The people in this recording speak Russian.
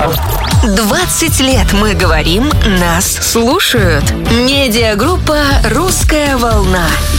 20 лет мы говорим, нас слушают. Медиагруппа «Русская волна».